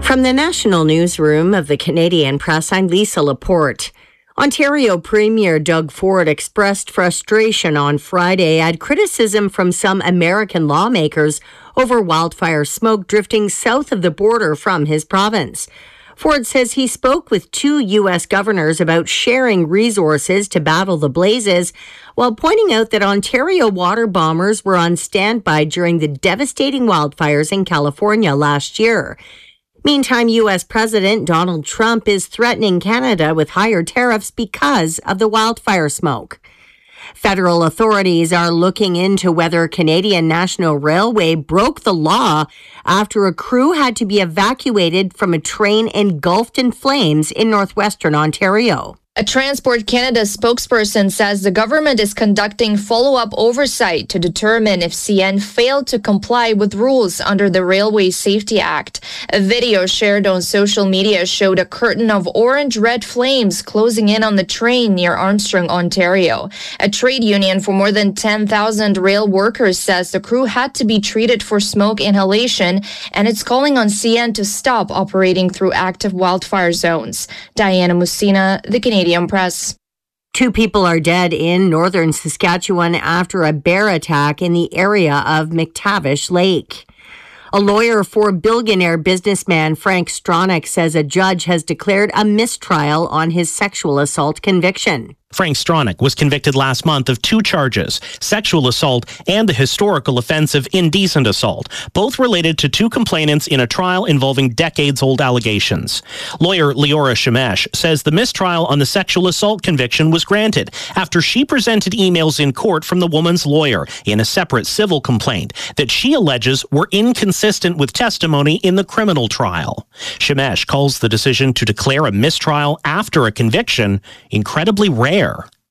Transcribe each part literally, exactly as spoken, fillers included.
From the National Newsroom of the Canadian Press, I'm Lisa Laporte. Ontario Premier Doug Ford expressed frustration on Friday at criticism from some American lawmakers over wildfire smoke drifting south of the border from his province. Ford says he spoke with two U S governors about sharing resources to battle the blazes, while pointing out that Ontario water bombers were on standby during the devastating wildfires in California last year. Meantime, U S President Donald Trump is threatening Canada with higher tariffs because of the wildfire smoke. Federal authorities are looking into whether Canadian National Railway broke the law after a crew had to be evacuated from a train engulfed in flames in northwestern Ontario. A Transport Canada spokesperson says the government is conducting follow-up oversight to determine if C N failed to comply with rules under the Railway Safety Act. A video shared on social media showed a curtain of orange-red flames closing in on the train near Armstrong, Ontario. A trade union for more than ten thousand rail workers says the crew had to be treated for smoke inhalation, and it's calling on C N to stop operating through active wildfire zones. Diana Musina, The Canadian Press. Two people are dead in northern Saskatchewan after a bear attack in the area of McTavish Lake. A lawyer for billionaire businessman Frank Stronach says a judge has declared a mistrial on his sexual assault conviction. Frank Stronach was convicted last month of two charges, sexual assault and the historical offense of indecent assault, both related to two complainants in a trial involving decades-old allegations. Lawyer Leora Shemesh says the mistrial on the sexual assault conviction was granted after she presented emails in court from the woman's lawyer in a separate civil complaint that she alleges were inconsistent with testimony in the criminal trial. Shemesh calls the decision to declare a mistrial after a conviction incredibly rare.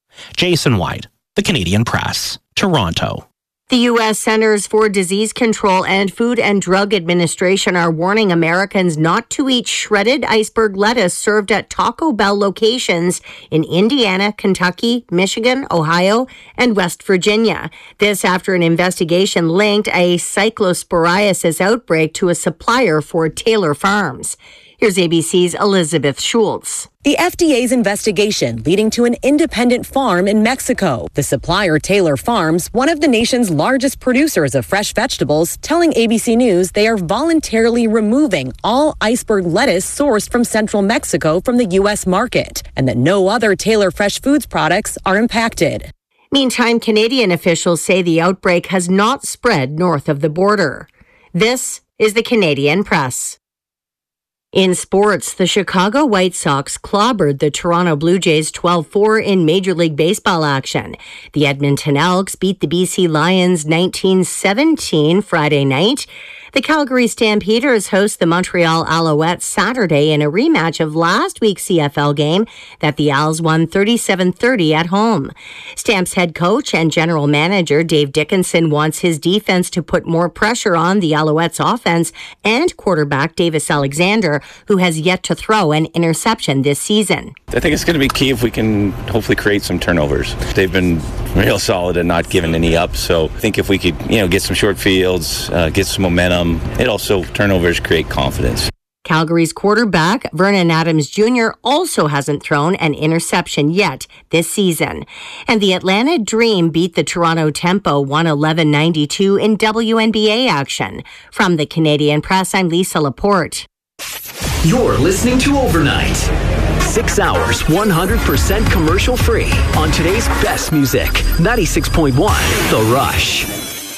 Jason White, The Canadian Press, Toronto. The U S Centers for Disease Control and Food and Drug Administration are warning Americans not to eat shredded iceberg lettuce served at Taco Bell locations in Indiana, Kentucky, Michigan, Ohio, and West Virginia. This after an investigation linked a cyclosporiasis outbreak to a supplier for Taylor Farms. Here's A B C's Elizabeth Schultz. The F D A's investigation leading to an independent farm in Mexico. The supplier Taylor Farms, one of the nation's largest producers of fresh vegetables, telling A B C News they are voluntarily removing all iceberg lettuce sourced from central Mexico from the U S market, and that no other Taylor Fresh Foods products are impacted. Meantime, Canadian officials say the outbreak has not spread north of the border. This is the Canadian Press. In sports, the Chicago White Sox clobbered the Toronto Blue Jays twelve four in Major League Baseball action. The Edmonton Elks beat the B C Lions nineteen seventeen Friday night. The Calgary Stampeders host the Montreal Alouettes Saturday in a rematch of last week's C F L game that the Als won thirty-seven thirty at home. Stamps head coach and general manager Dave Dickinson wants his defense to put more pressure on the Alouettes offense and quarterback Davis Alexander, who has yet to throw an interception this season. I think it's going to be key if we can hopefully create some turnovers. They've been real solid and not giving any up, so I think if we could, you know, get some short fields, uh, get some momentum, it also, turnovers create confidence. Calgary's quarterback, Vernon Adams Junior, also hasn't thrown an interception yet this season. And the Atlanta Dream beat the Toronto Tempo one eleven ninety-two in W N B A action. From the Canadian Press, I'm Lisa Laporte. You're listening to Overnight. Six hours, one hundred percent commercial free on today's best music. ninety-six point one The Rush.